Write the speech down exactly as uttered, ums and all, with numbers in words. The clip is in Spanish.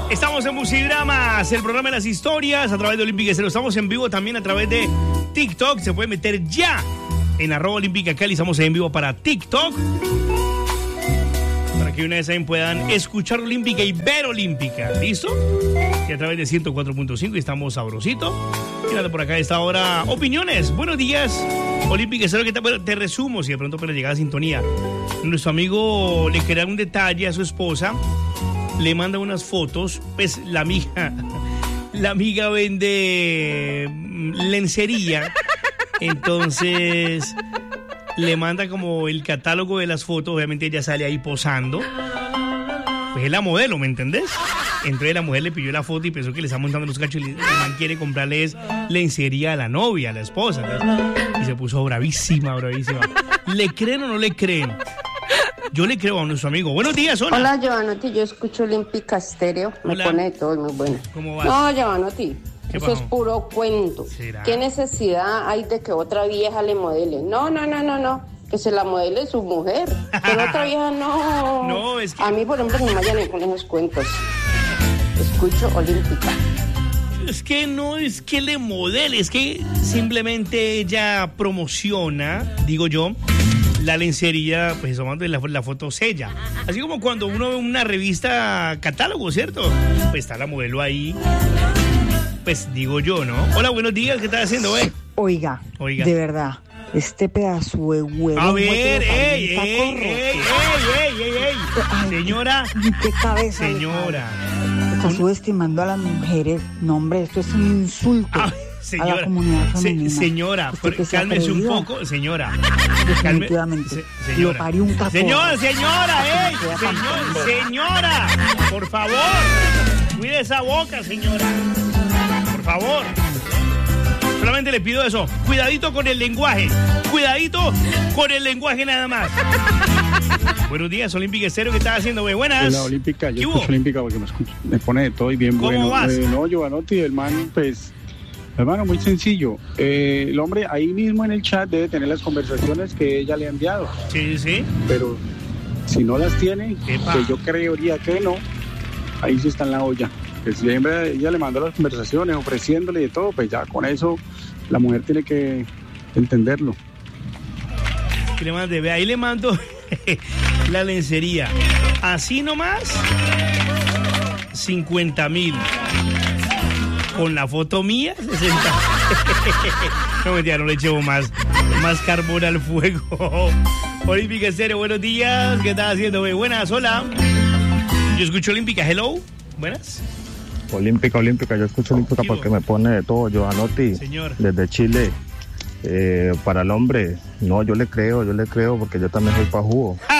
Estamos en Musidramas, el programa de las historias a través de Olímpica Estéreo. Estamos en vivo también a través de TikTok. Se puede meter ya en arroba Olímpica Cali. Estamos en vivo para TikTok. Para que una vez también puedan escuchar Olímpica y ver Olímpica. ¿Listo? Y a través de ciento cuatro punto cinco estamos sabrosito. Mirando por acá a esta hora, opiniones. Buenos días, Olímpica Estéreo. ¿Qué tal? Bueno, te resumo si de pronto para llegar a sintonía. Nuestro amigo le crea un detalle a su esposa. Le manda unas fotos, pues la amiga, la amiga vende lencería, entonces le manda como el catálogo de las fotos, obviamente ella sale ahí posando, pues es la modelo, ¿me entendés? Entonces la mujer le pidió la foto y pensó que le está montando los cachos y el man quiere comprarle lencería a la novia, a la esposa, ¿no? Y se puso bravísima, bravísima. ¿Le creen o no le creen? Yo le creo a nuestro amigo. Buenos días, hola. Hola, Giovanotti, yo escucho Olímpica Estéreo. Me Hola. pone de todo, es muy bueno. ¿Cómo vas? No, Giovanotti, ¿Qué eso pasó? es puro cuento. ¿Será? ¿Qué necesidad hay de que otra vieja le modele? No, no, no, no, no. Que se la modele su mujer. Pero otra vieja no. No, es que- A mí, por ejemplo, no me vayan con esos cuentos. Escucho Olímpica. Es que no es que le modele, es que simplemente ella promociona, digo yo, la lencería, pues tomando la, la foto sella. Así como cuando uno ve una revista catálogo, ¿cierto? Pues está la modelo ahí. Pues digo yo, ¿no? Hola, buenos días, ¿qué estás haciendo, güey? Oiga, Oiga. de verdad, este pedazo de huevo. A ver, ey, ey, ey, ey, ey, ey, ey. Señora, ¿Qué cabeza? le señora. cabe? Está subestimando a las mujeres. No, hombre, esto es un insulto Ah, a señora, la comunidad se- femenina. señora, Usted por- que se ha cálmese un atrevido, poco, señora. Definitivamente. Se- señora. Lo parió un cacorro. Señora, señora, ey, Queda señor, tan- señora, por favor, cuide esa boca, señora, por favor. Solamente le pido eso, cuidadito con el lenguaje, cuidadito con el lenguaje nada más. Buenos días, Olímpica Estéreo, ¿qué estás haciendo, güey? Buenas. La Olímpica, yo ¿Qué hubo? escucho Olímpica porque me, escucho, me pone de todo y bien ¿Cómo bueno. vas? Eh, no, Giovanotti, el man, pues, hermano, muy sencillo. Eh, el hombre ahí mismo en el chat debe tener las conversaciones que ella le ha enviado, Sí, sí. pero si no las tiene, Epa. que yo creería que no, ahí sí está en la olla. Que si siempre ella le mandó las conversaciones ofreciéndole de todo, pues ya con eso la mujer tiene que entenderlo. Y le mande, ve, ahí le mando la lencería. Así nomás, cincuenta mil. Con la foto mía, sesenta. No, mentira, no le echo más, más carbón al fuego. Olímpica Estéreo, buenos días. ¿Qué estás haciendo, güey? Buenas, hola. Yo escucho Olímpica, hello. Buenas. Olímpica, Olímpica, yo escucho Olímpica Digo. porque me pone de todo. Giovanotti, Señor. desde Chile. Eh, para el hombre, no, yo le creo, yo le creo porque yo también soy pajugo.